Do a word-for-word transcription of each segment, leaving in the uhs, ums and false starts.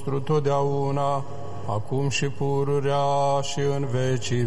nostru totdeauna, acum și pururea și în vecii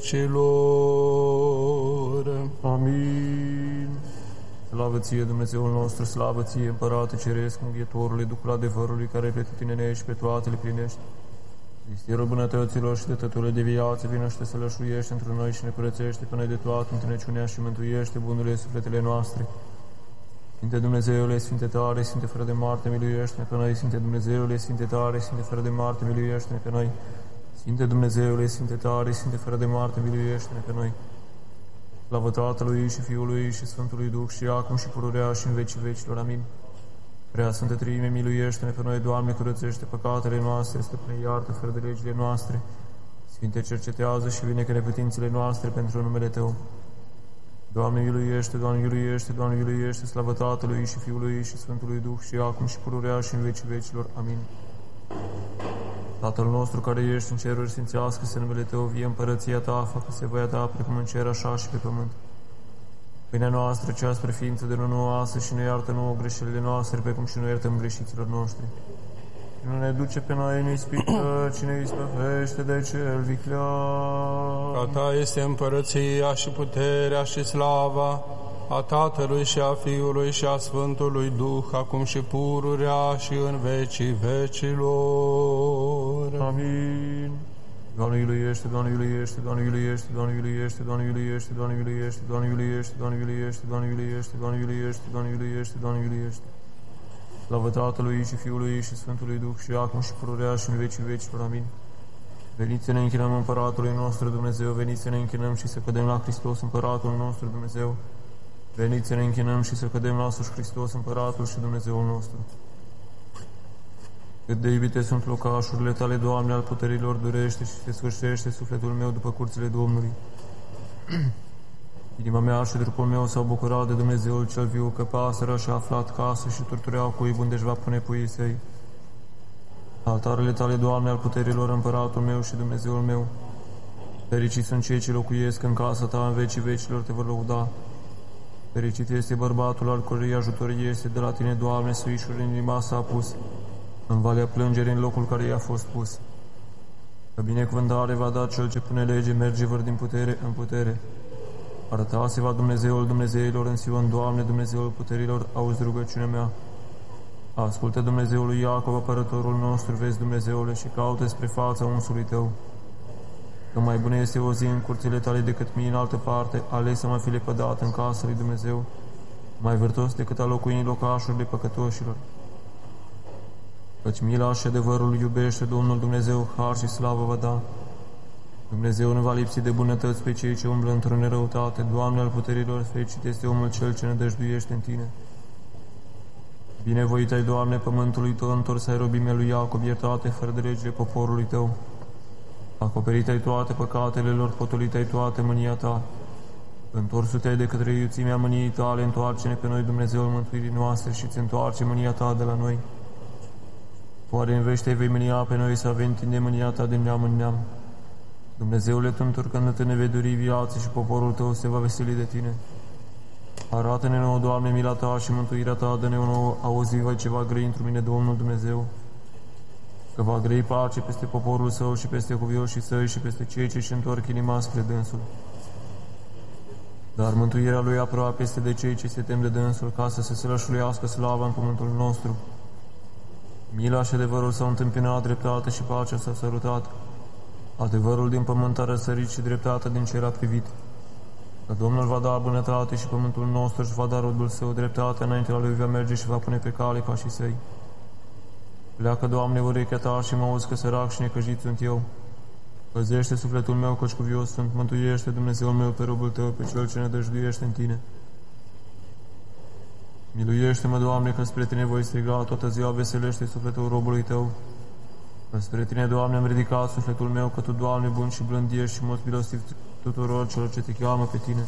vecilor. Amin. Slavă ție, Dumnezeul nostru, slavă ție, Împărate Ceresc, Înghietorului, Duhul adevărului, care pretutindene și pe toate le plinești. Istirul bunătăților și dătătorul de viață, vinește să lășuiești într noi și ne curățește pe noi de toată întunecciunea și mântuiește bunurile sufletele noastre. Sfinte Dumnezeule, Sfinte tare, Sfinte fără de moarte, miluiește-ne pe noi. Sfinte Dumnezeule, Sfinte tare, Sfinte fără de moarte, miluiește-ne pe noi. Sfinte Dumnezeule, Sfinte tare, Sfinte fără de moarte, miluiește-ne pe noi. Slavă Tatălui și Fiului și Sfântului Duh și acum și pururea și în vecii vecilor. Amin. Prea Sfântă Treime, miluiește-ne pe noi, Doamne, curățește păcatele noastre, stăpâne, iartă fără de legile noastre. Sfinte, cercetează și vindecă neputințele noastre pentru numele Tău. Doamne, miluiește, Doamne, miluiește, Doamne, miluiește, slavă Tatălui și Fiului și Sfântului Duh și acum și pururea și în vecii vecilor. Amin. Tatăl nostru care ești în ceruri, sfințească-se numele Tău, vie împărăția Ta, facă-se voia Ta, precum în cer, așa și pe pământ. Pâinea noastră, cea spre ființă de nouă astăzi și ne iartă nouă greșelile noastre, precum și noi iertăm greșiților noștri. Și nu ne duce pe noi în ispită, cine ispăvește de cel viclean. A Ta este împărăția și puterea și slava a Tatălui și a Fiului și a Sfântului Duh, acum și pururea și în vecii vecilor. Amin. Doamne iubește, Doamne iubește, Doamne iubește, Doamne iubește, Doamne iubește, Doamne iubește, Doamne iubește, Doamne iubește, Doamne iubește, Doamne iubește, Doamne iubește, Doamne iubește. Slavă Tatălui și Fiului și Sfântului Duh și acum și pururea și în vecii vecilor. Amin. Veniți să ne închinăm Împăratului nostru Dumnezeu, veniți să ne închinăm și să cădem la Hristos Împăratul nostru Dumnezeu. Veniți să ne închinăm și să cădem la sus Hristos Împăratul și Dumnezeul nostru. Cât de iubite sunt locașurile Tale, Doamne, al puterilor, durește și se sfârșește sufletul meu după curțile Domnului. Inima mea și trupul meu s-au bucurat de Dumnezeul cel viu, că pasărea și-a aflat casă și turtureau cuib unde își va pune puii săi. Altarele Tale, Doamne, al puterilor, Împăratul meu și Dumnezeul meu. Fericiți sunt cei ce locuiesc în casa Ta, în vecii vecilor Te vor lăuda. Fericit este bărbatul al cărui ajutor este de la Tine, Doamne, suișul în inima s-a pus, în valea plângerii în locul care i-a fost pus. Că binecuvântare va da cel ce pune lege, merge vor din putere în putere. Arăta-se va Dumnezeul Dumnezeilor în Sion, Doamne, Dumnezeul puterilor, auzi rugăciunea mea. Ascultă Dumnezeul lui Iacov, apărătorul nostru, vezi Dumnezeule, și caută spre fața unsului Tău. Că mai bună este o zi în curțile Tale decât mie în altă parte, ales să mă fi lepădat în casa lui Dumnezeu, mai vârtos decât a locui în locașurile păcătoșilor. Căci mila și adevărul iubește Domnul Dumnezeu, har și slavă va da. Dumnezeu nu va lipsi de bunătăți pe cei ce umblă într-o nerăutate. Doamne al puterilor, fericit este omul cel ce nădăjduiește în Tine. Binevoit ai, Doamne, pământului Tău, întors ai robimea lui Iacob, iertate fără de legile poporului Tău. Acoperit ai toate păcatele lor, potolit ai toate mânia Ta. Întorsu-te de către iuțimea mâniei Tale, întoarce-ne pe noi, Dumnezeul mântuirii noastre, și ți întoarce mânia Ta de la noi. Oare în vește vei mânia pe noi să avem Tine mânia Ta din neam în neam? Dumnezeule, Tu întorcându-te ne vei dori viață și poporul Tău se va veseli de Tine. Arată-ne nouă, Doamne, mila Ta și mântuirea Ta, dă-ne o nouă auzi vai ce va grăi într-o mine Domnul Dumnezeu, că va grăi pace peste poporul Său și peste cuvioșii Săi și peste cei ce își întorc inima spre Dânsul. Dar mântuirea Lui aproape este de cei ce se tem de Dânsul, ca să se slășuiască slava în pământul nostru. Mila și adevărul s-au întâmpinat, dreptate și pacea s-a sărutat. Adevărul din pământ a răsărit și dreptatea din cer a privit. Că Domnul va da bunătate și pământul nostru își va da rodul Său, dreptatea înaintea Lui va merge și va pune pe cale pașii Săi. Pleacă, Doamne, urechea Ta și mă auzi că sărac și necăjit sunt eu. Păzește sufletul meu, căci cuvios sunt, mântuiește, Dumnezeul meu, pe robul Tău, pe cel ce ne dăjduiește în Tine. Miluiește-mă, Doamne, că spre Tine voi striga, toată ziua veselește sufletul robului Tău. Că spre Tine, Doamne, am ridicat sufletul meu, că Tu, Doamne, bun și blând ești și most milostiv tuturor celor ce Te cheamă pe Tine.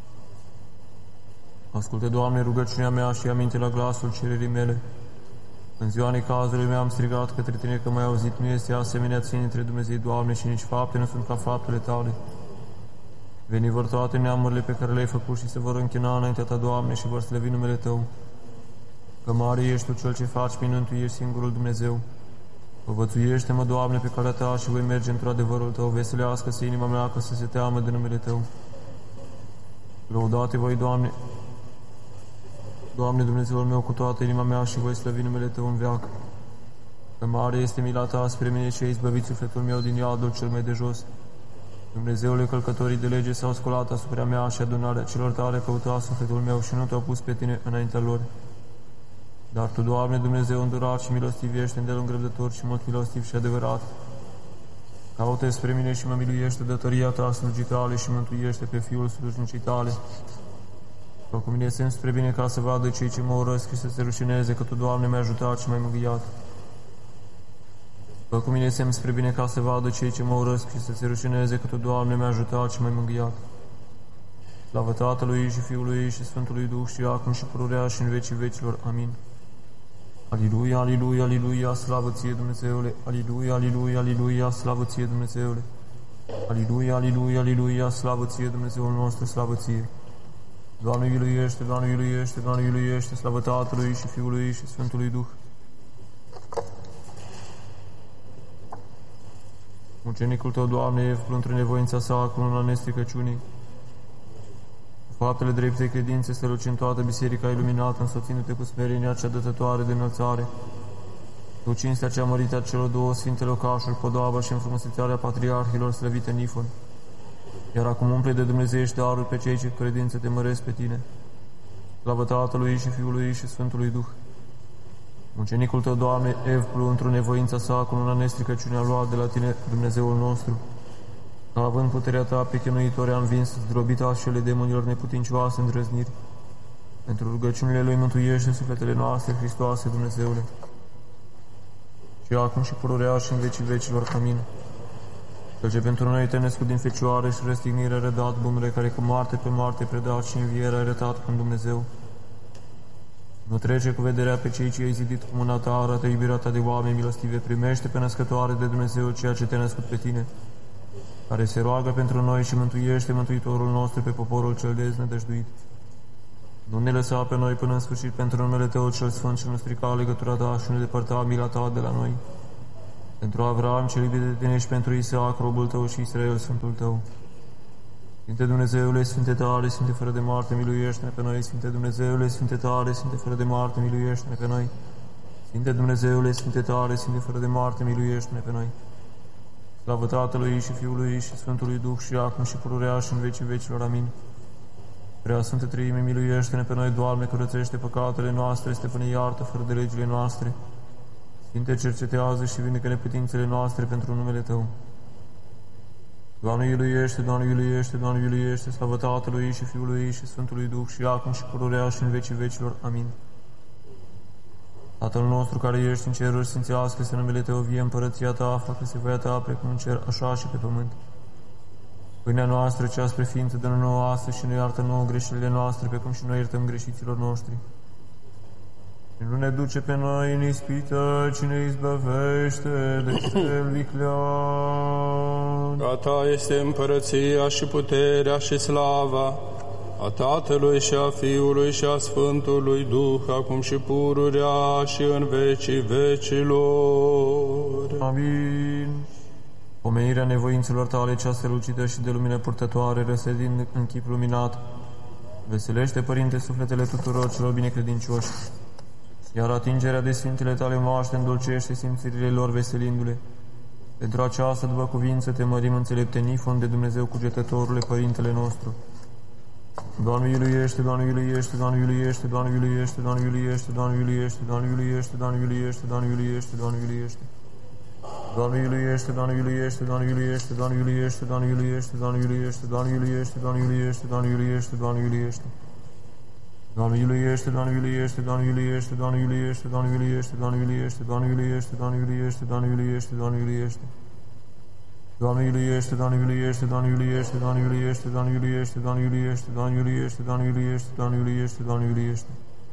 Ascultă, Doamne, rugăciunea mea și aminte la glasul cererii mele. În ziua necazului meu am strigat către Tine, că m-ai auzit, nu este asemenea Ție între Dumnezei, Doamne, și nici fapte nu sunt ca faptele Tale. Veni vor toate neamurile pe care le-ai făcut și se vor închina înaintea Ta, Doamne, și vor slăvi numele Tău. Că mare ești Tu, Cel ce faci minuni, Tu ești singurul Dumnezeu. Povățuiește-mă, Doamne, pe calea Ta și voi merge într adevărul Tău. Veselească-se inima mea că să se teamă de numele Tău. Lăudate voi, Doamne, Doamne Dumnezeul meu, cu toată inima mea și voi slăvi numele Tău în veac. Că mare este mila Ta spre mine și ai izbăvit sufletul meu din iadul cel mai de jos. Dumnezeule, călcătorii de lege s-au sculat asupra mea și adunarea celor Tale căuta sufletul meu și nu Te-au pus pe Tine înaintea lor. Dar Tu, Doamne, Dumnezeu îndurat și milostiv ești, îndelung răbdător și mult milostiv și adevărat. Caută spre mine și mă miluiește datoria Ta slujii Tale și mântuiește pe Fiul slujnicii Tale. Fă cu mine semn spre bine ca să vadă cei ce mă urăsc și să se rușineze că Tu, Doamne, mi-ai ajutat și m-ai mângâiat. Fă cu mine semn spre bine ca să vadă cei ce mă urăsc și să se rușineze că Tu, Doamne, mi-ai ajutat și m-ai mângâiat. Slavă Tatălui și Fiului și Sfântului Duh și acum și pururea și în vecii vecilor. Amin. Aliluia, aliluia, aliluia, slavă Ție, Dumnezeule! Aliluia, aliluia, aliluia, slavă Ție, Dumnezeule! Aliluia, aliluia, aliluia, slavă Ție, Dumnezeul nostru, slavă Ție! Doamne iubilește, Doamne iubilește, Doamne iubilește, slavă Tatălui și Fiului și Sfântului Duh! Mucenicul Tău, Doamne, Evul, într nevoința sa, cu luna nestricăciunii, faptele dreptei credințe, strălucind toată biserica iluminată, însoțindu-Te cu smerenia cea dătătoare de înălțare, cu cinstea cea mărită a celor două sfinte locașuri, Podoaba și înfrumusețarea patriarhilor slăvite Nifon, iar acum umple de dumnezeiești daruri pe cei ce cu credință Te măresc pe Tine. Slavă Tatălui și Fiului și Sfântului Duh! Mucenicul Tău, Doamne, Evplu, într-o nevoința sa, cu luna nestricăciunea luat de la Tine, Dumnezeul nostru, că având puterea Ta pe chinuitori a învins, zdrobit astfel demonilor neputincioase îndrăzniri. Pentru rugăciunile Lui mântuiește sufletele noastre, Hristoase, Dumnezeule. Și acum și pururea și în vecii vecilor. Amin. Cel ce pentru noi Te-ai născut din Fecioară și răstignire rădat, bunurile care cu moarte pe moarte predat și înviere ai arătat cum Dumnezeu. Nu trece cu vederea pe cei ce ai zidit cu mâna Ta, arată iubirea Ta de oameni milostive, primește pe născătoare de Dumnezeu ceea ce Te-ai născut pe Tine, care se roagă pentru noi și mântuiește Mântuitorul nostru pe poporul cel deznădăjduit. Nu ne lăsa pe noi până în sfârșit pentru numele Tău cel Sfânt și nu strica legătura Ta și nu depărta mila Ta de la noi. Pentru Avram cel iubit de Tine și pentru Isaac, robul Tău și Israel, Sfântul Tău. Sfinte Dumnezeule, Sfinte tare, Sfinte fără de moarte, miluiește-ne pe noi. Sfinte Dumnezeule, Sfinte tare, Sfinte fără de moarte, miluiește-ne pe noi. Sfinte Dumnezeule, Sfinte tare, Sfinte fără de moarte, miluiește-ne pe noi. Slavă Tatălui și Fiului și Sfântului Duh și acum și pururea și în vecii vecilor. Amin. Prea Sfântă Treime, miluiește-ne pe noi, Doamne, curățește păcatele noastre, stăpâne iartă fără de legile noastre. Sfinte, cercetează și vindecă neputințele noastre pentru numele Tău. Doamne iubilește, Doamne iubilește, Doamne iubilește, slavă Tatălui și Fiului și Sfântului Duh și acum și pururea și în vecii vecilor. Amin. Tatăl nostru care ești în ceruri, sfințească-se numele Tău, vie împărăția Ta, facă-se voia Ta, precum în cer, așa și pe pământ. Pâinea noastră, cea spre ființă, dă-ne nouă astăzi și ne iartă nouă greșelile noastre, precum și noi iertăm greșiților noștri. Și nu ne duce pe noi în ispită, ci ne izbăvește de cel viclean. A Ta este împărăția și puterea și slava a Tatălui și a Fiului și a Sfântului Duh, acum și pururea și în vecii vecilor. Amin. Pomenirea nevoințelor Tale, cea strălucită și de lumină purtătoare, răsădind în chip luminat, veselește, Părinte, sufletele tuturor celor binecredincioși, iar atingerea de Sfintele Tale moaște îndulcește simțirile lor veselindu-le. Pentru aceasta, după cuvință, Te mărim, înțelepte Nifon, de Dumnezeu cugetătorule, Părintele nostru. Doamne iubilește, Doamne iubilește, Doamne iubilește, Doamne iubilește, Doamne iubilește, Doamne iubilește, Doamne iubilește, Doamne iubilește, Doamne iubilește, Doamne iubilește. Doamne iubilește, Doamne iubilește, Doamne iubilește, Doamne iubilește, Doamne iubilește, Doamne iubilește, Doamne iubilește, Doamne iubilește, Doamne iubilește, Doamne iubilește. Doamne iubilește, Doamne iubilește, Doamne iubilește, Doamne iubilește, Doamne iubilește, Doamne iubilește, Doamne iubilește, Doamne iubilește, Doamne iubilește, Doamne iubilește. Doamne iubilește, Doamne iubilește, Doamne iubilește, Doamne iubilește, Doamne iubilește, Doamne iubilește, Doamne iubilește, Doamne iubilește, Doamne iubilește, Doamne iubilește.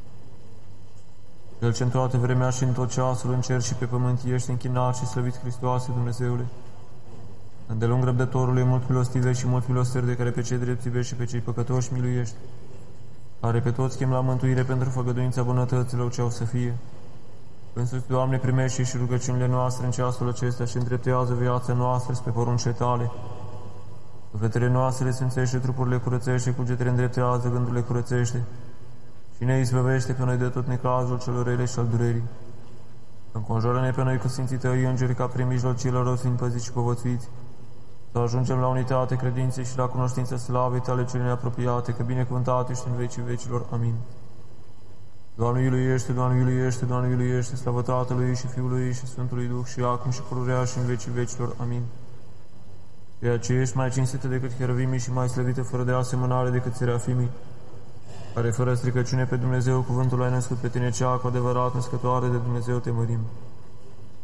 Cel ce în toată vremea și în tot ceasul, în cer și pe pământ, ești închinat și slăvit, Hristoase, Dumnezeule. Îndelung răbdătorule, mult milostive și mult milostări, de care pe cei drepți iubești și pe cei păcătoși miluiești, care pe toți chem la mântuire pentru făgăduința bunătăților ce au să fie. Însuți, Doamne, primește și rugăciunile noastre în ceasul acesta și îndreptează viața noastră spre poruncile Tale. Sufletele noastre le sfințește, trupurile curățește, cugetele îndreptează, gândurile curățește și ne izbăvește pe noi de tot necazul celor rele și al durerii. Înconjoară-ne pe noi cu Sfinții Tăi Îngeri ca prin mijlocilor rost păziți și povățuiți, să ajungem la unitate credinței și la cunoștința slavei Tale cele neapropiate, că binecuvântat ești în vecii vecilor. Amin. Doamne iuluiește, Doamne iuluiește, Doamne iuluiește, slavă Tatălui și Fiului și Sfântului Duh și acum și pururea și în vecii vecilor. Amin. Pe aceea ești mai cinstită decât cheruvimii și mai slăvită fără de asemănare decât serafimii, care fără stricăciune pe Dumnezeu cuvântul ai născut pe tine, cea cu adevărat născătoare de Dumnezeu te mărim.